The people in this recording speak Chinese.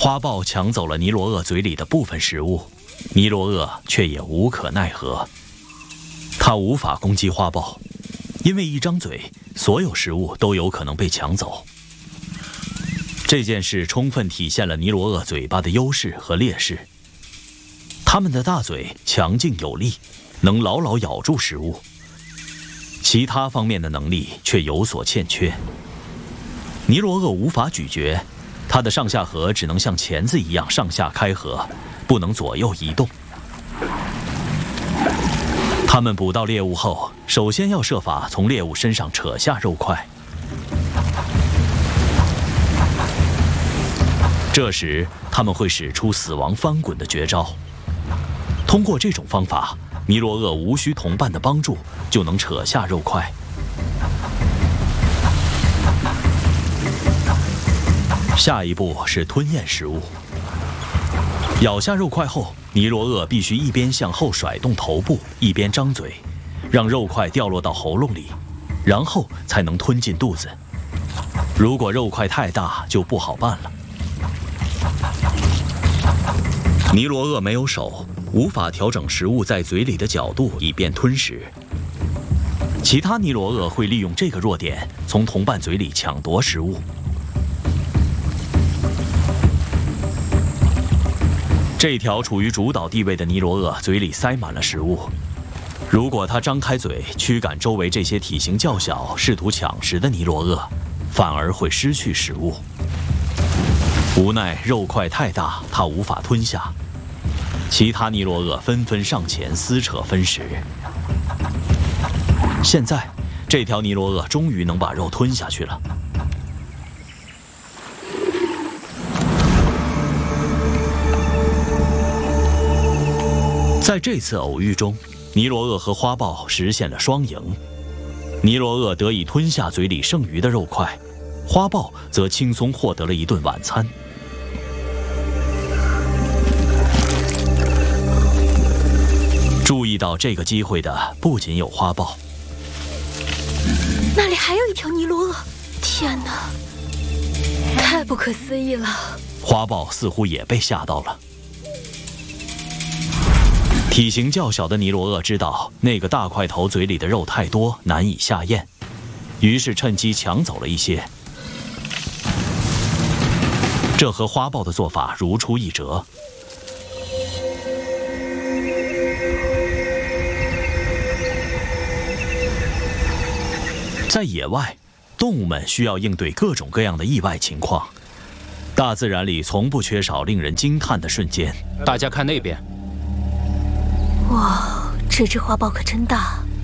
花豹抢走了尼罗鳄嘴里的部分食物，尼罗鳄却也无可奈何。它无法攻击花豹，因为一张嘴，所有食物都有可能被抢走。这件事充分体现了尼罗鳄嘴巴的优势和劣势。它们的大嘴强劲有力，能牢牢咬住食物，其他方面的能力却有所欠缺。尼罗鳄无法咀嚼，它的上下颌只能像钳子一样上下开合，不能左右移动。它们捕到猎物后，首先要设法从猎物身上扯下肉块。这时，他们会使出死亡翻滚的绝招。通过这种方法，尼罗鳄无需同伴的帮助就能扯下肉块。下一步是吞咽食物。咬下肉块后，尼罗鳄必须一边向后甩动头部，一边张嘴，让肉块掉落到喉咙里，然后才能吞进肚子。如果肉块太大，就不好办了。尼罗鳄没有手，无法调整食物在嘴里的角度以便吞食。其他尼罗鳄会利用这个弱点，从同伴嘴里抢夺食物。这条处于主导地位的尼罗鳄嘴里塞满了食物，如果它张开嘴驱赶周围这些体型较小、试图抢食的尼罗鳄，反而会失去食物。无奈肉块太大，它无法吞下。其他尼罗鳄纷纷上前撕扯分食。现在，这条尼罗鳄终于能把肉吞下去了。在这次偶遇中，尼罗鳄和花豹实现了双赢。尼罗鳄得以吞下嘴里剩余的肉块，花豹则轻松获得了一顿晚餐。注意到这个机会的不仅有花豹， 那里还有一条尼罗鳄！天哪，太不可思议了！ 花豹似乎也被吓到了。体型较小的尼罗鳄知道那个大块头嘴里的肉太多，难以下咽，于是趁机抢走了一些。这和花豹的做法如出一辙。在野外，动物们需要应对各种各样的意外情况。大自然里从不缺少令人惊叹的瞬间。 大家看那边。 哇，这只花豹可真大！